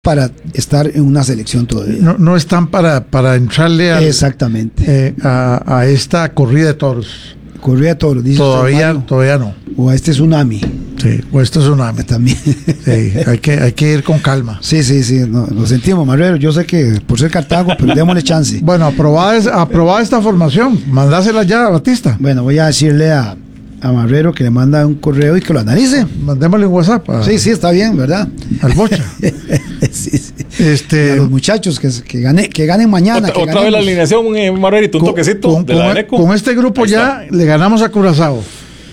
para estar en una selección todavía. No están para entrarle exactamente a esta corrida de toros. Corrida de toros, dice todavía no. O a este tsunami. Sí, o este tsunami. También. Sí, hay que ir con calma. Sí, no, lo sentimos, Marrero. Yo sé que por ser Cartago, pero démosle chance. Bueno, aprobada esta formación. Mandásela ya a Batista. Bueno, voy a decirle a Marrero que le manda un correo y que lo analice. Mandémosle un WhatsApp. Sí, está bien, ¿verdad? Al Bocha. Sí. A los muchachos que ganen mañana. Otra vez la alineación, Marrerito, un toquecito de la Eneco. Con este grupo ya le ganamos a Curazao.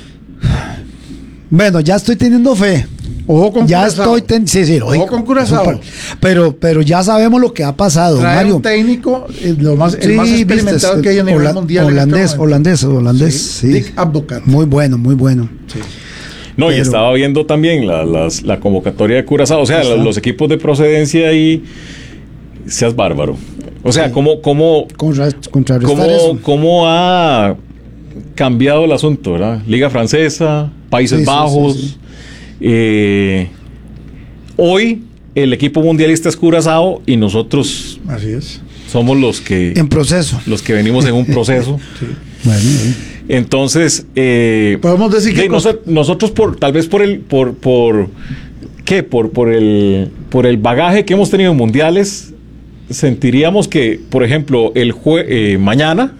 Bueno, ya estoy teniendo fe. Ojo con ya Curazao. Ojo con Curazao. Pero ya sabemos lo que ha pasado, trae Mario. Un técnico, el más experimentado que hay a nivel mundial. Holandés. Sí. Dick Advocaat. Muy bueno. Sí. No, y estaba viendo también la convocatoria de Curazao. O sea, los equipos de procedencia ahí, seas bárbaro. O sea, ¿cómo ha cambiado el asunto, ¿verdad? Liga Francesa, Países Bajos. Hoy el equipo mundialista es Curazao y nosotros así es. Somos los que en proceso, los que venimos en un proceso. Sí. Bueno. Entonces podemos decir que nosotros tal vez por el bagaje que hemos tenido en mundiales, sentiríamos que, por ejemplo, mañana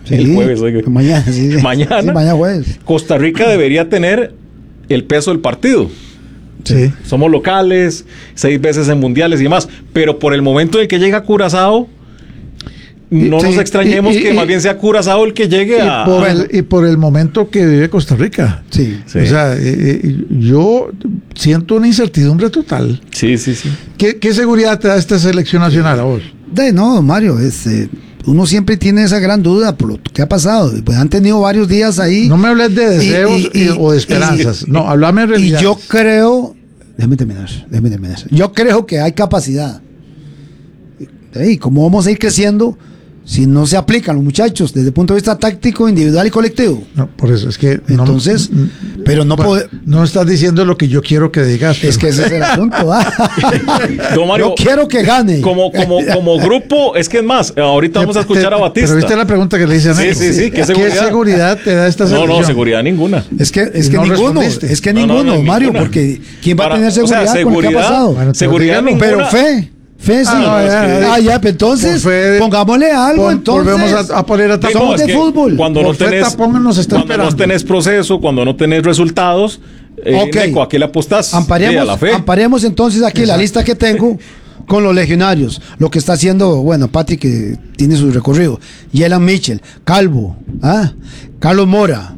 jueves, Costa Rica debería tener el peso del partido. Sí. Somos locales, 6 veces en mundiales y demás, pero por el momento en el que llega Curazao, no nos extrañemos que más bien sea Curazao el que llegue por el momento que vive Costa Rica. Sí. O sea, yo siento una incertidumbre total. Sí. ¿Qué seguridad te da esta selección nacional a vos? No, Mario, uno siempre tiene esa gran duda por lo que ha pasado. Pues han tenido varios días ahí. No me hables de deseos o de esperanzas. No, háblame en realidad. Y yo creo, déjame terminar. Yo creo que hay capacidad. ¿Cómo vamos a ir creciendo si no se aplican los muchachos desde el punto de vista táctico, individual y colectivo? No, por eso es que entonces, pero no no estás diciendo lo que yo quiero que digas. Es que ese es el asunto. Mario, yo quiero que gane. Como grupo, es que es más, ahorita vamos a escuchar a Batista. Pero viste la pregunta que le hice a Neco. Sí. ¿Qué seguridad te da esta selección? No, seguridad ninguna. Es que ninguno, Mario, porque ¿quién va a tener seguridad con lo que ha pasado? Bueno, seguridad ninguna. Pero fe, sí. Entonces, pongámosle algo, entonces. Volvemos a poner a tapón de fútbol. Cuando no tenés proceso, cuando no tenés resultados, Neco, ¿a qué le apostás? Amparemos entonces aquí la lista que tengo con los legionarios. Lo que está haciendo, Patrick, que tiene su recorrido. Yelan Mitchell, Calvo, Carlos Mora,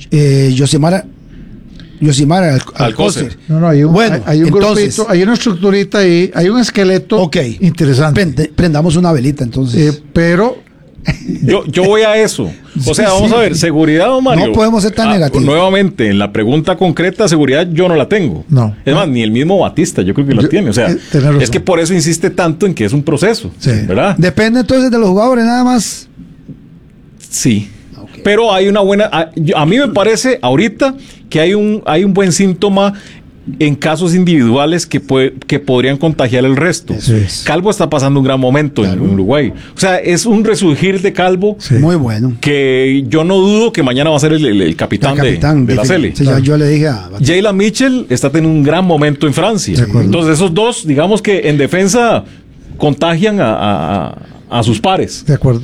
Yosimar Alcócer. Hay un grupito, hay una estructurita ahí, hay un esqueleto interesante. Prendamos una velita entonces. Pero yo voy a eso. O sea, vamos a ver, seguridad, Mario. No podemos ser tan negativos. Nuevamente, en la pregunta concreta, seguridad yo no la tengo. No. Es más, ni el mismo Batista, yo creo que la tiene. O sea, es que por eso insiste tanto en que es un proceso. Sí. ¿Verdad? Depende entonces de los jugadores, nada más. Sí. Pero hay una buena. A mí me parece ahorita que hay un buen síntoma en casos individuales que podrían contagiar el resto. Calvo está pasando un gran momento en Uruguay. O sea, es un resurgir de Calvo muy bueno. Que yo no dudo que mañana va a ser el capitán de la Sele. Sí, yo le dije a Yelan Mitchell está teniendo un gran momento en Francia. Entonces esos dos, digamos que en defensa contagian a sus pares. De acuerdo.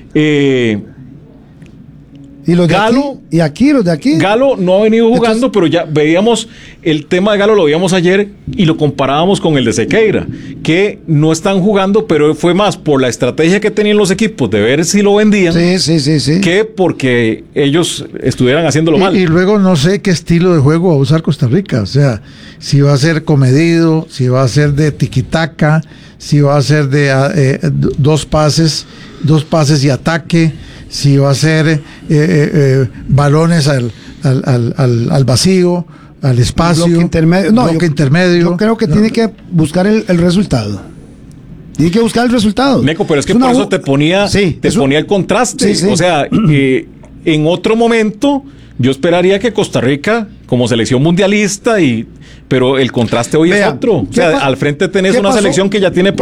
¿Y los de Galo? ¿Y aquí, los de aquí? Galo no ha venido jugando, pero ya veíamos el tema de Galo, lo veíamos ayer y lo comparábamos con el de Sequeira, que no están jugando, pero fue más por la estrategia que tenían los equipos de ver si lo vendían, que porque ellos estuvieran haciéndolo mal. Y luego no sé qué estilo de juego va a usar Costa Rica, o sea, si va a ser comedido, si va a ser de tiquitaca, si va a ser de dos pases y ataque, si va a ser balones al vacío, al espacio, bloque intermedio. Yo creo que tiene que buscar el resultado. Tiene que buscar el resultado. Neco, pero es que por eso te ponía el contraste. O sea, en otro momento yo esperaría que Costa Rica, como selección mundialista, pero el contraste hoy es otro. O sea, al frente tenés una selección que ya tiene